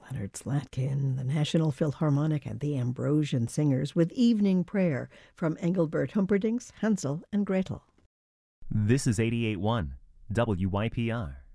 Leonard Slatkin, the National Philharmonic, and the Ambrosian Singers with Evening Prayer from Engelbert Humperdinck's Hansel and Gretel. This is 88.1 WYPR.